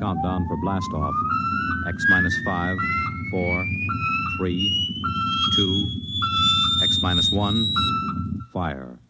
countdown for blastoff. X minus 5, 4, 3, 2, X minus 1, fire.